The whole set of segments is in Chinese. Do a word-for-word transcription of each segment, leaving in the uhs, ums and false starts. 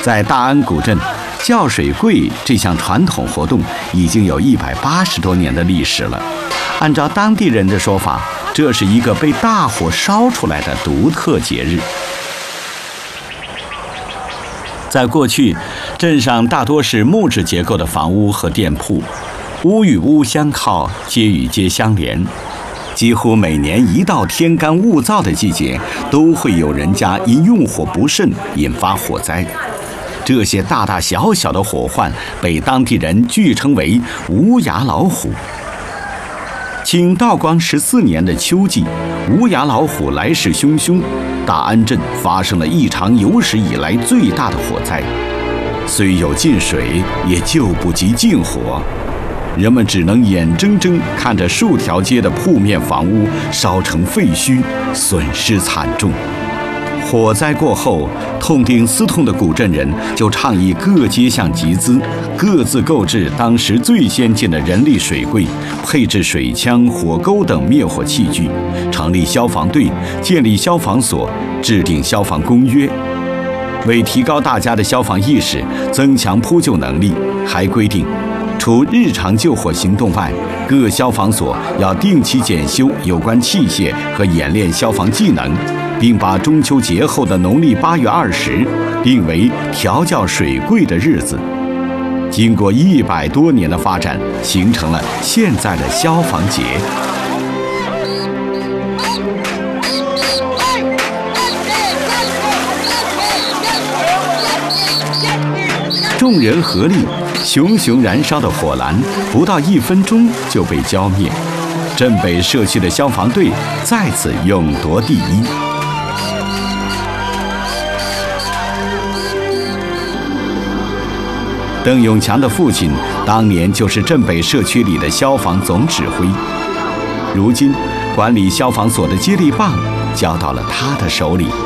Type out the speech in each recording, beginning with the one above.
在大安古镇，叫水柜这项传统活动已经有一百八十多年的历史了。按照当地人的说法，这是一个被大火烧出来的独特节日。在过去，镇上大多是木质结构的房屋和店铺，屋与屋相靠，街与街相连。几乎每年一到天干物燥的季节，都会有人家因用火不慎引发火灾。这些大大小小的火患被当地人据称为无牙老虎。清道光十四年的秋季，无牙老虎来势汹汹，大安镇发生了一场有史以来最大的火灾。虽有进水，也救不及禁火。人们只能眼睁睁看着数条街的铺面房屋烧成废墟，损失惨重。火灾过后，痛定思痛的古镇人就倡议各街巷集资，各自购置当时最先进的人力水柜，配置水枪、火钩等灭火器具，成立消防队，建立消防所，制定消防公约。为提高大家的消防意识，增强扑救能力，还规定除日常救火行动外，各消防所要定期检修有关器械和演练消防技能，并把中秋节后的农历八月二十定为调教水柜的日子。经过一百多年的发展，形成了现在的消防节。众人合力，熊熊燃烧的火蓝不到一分钟就被浇灭。镇北社区的消防队再次勇夺第一。邓永强的父亲当年就是镇北社区里的消防总指挥，如今管理消防所的接力棒交到了他的手里。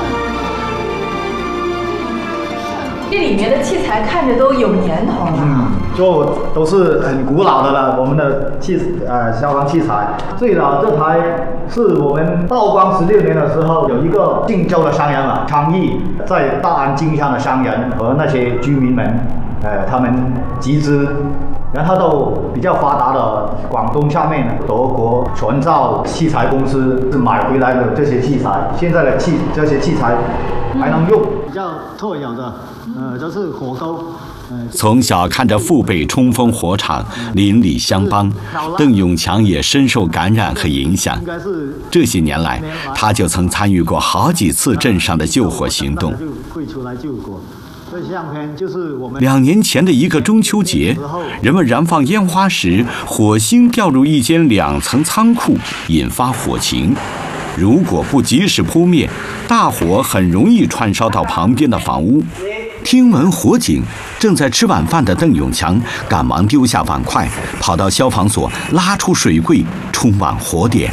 这里面的器材看着都有年头了， 嗯，就都是很古老的了。我们的器呃消防器材，最老这台是我们道光十六年的时候，有一个晋州的商人啊，昌邑在大安经商的商人和那些居民们，呃，他们集资，然后都比较发达的广东下面德国全造器材公司是买回来的这些器材，现在的器这些器材还能用。比较特有的，呃，就是火钩。 从小看着父辈冲锋火场，邻里相帮，邓永强也深受感染和影响。这些年来，他就曾参与过好几次镇上的救火行动。 会出来救火。这相片就是我们两年前的一个中秋节，人们燃放烟花时，火星掉入一间两层仓库，引发火情。如果不及时扑灭，大火很容易串烧到旁边的房屋。听闻火警，正在吃晚饭的邓永强赶忙丢下碗筷，跑到消防所拉出水柜，冲往火点。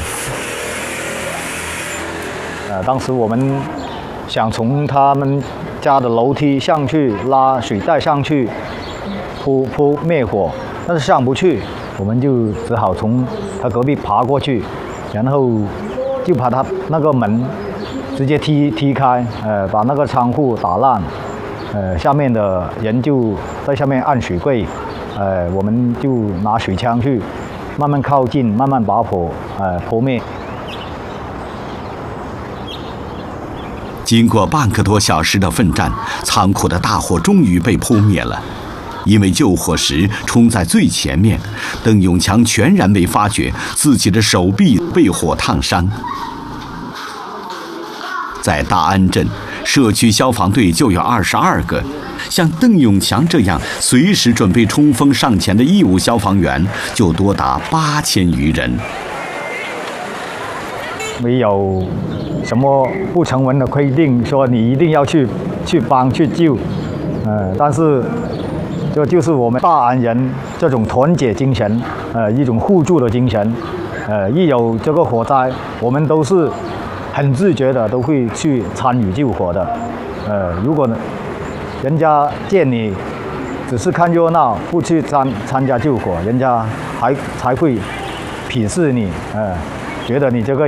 呃，当时我们想从他们家的楼梯上去拉水带上去扑扑灭火，但是上不去，我们就只好从他隔壁爬过去，然后就把他那个门直接踢踢开，呃，把那个仓库打烂，呃，下面的人就在下面按水柜，呃，我们就拿水枪去慢慢靠近，慢慢把火呃扑灭。 经过半个多小时的奋战，仓库的大火终于被扑灭了。因为救火时冲在最前面，邓永强全然没发觉自己的手臂被火烫伤。在大安镇，社区消防队就有二十二个，像邓永强这样随时准备冲锋上前的义务消防员就多达八千余人。 没有什么不成文的规定说你一定要去去帮去救，呃，但是这就是我们大安人这种团结精神，呃，一种互助的精神，呃，一有这个火灾，我们都是很自觉的都会去参与救火的，呃，如果人家见你只是看热闹，不去参参加救火，人家还才会鄙视你，呃，觉得你这个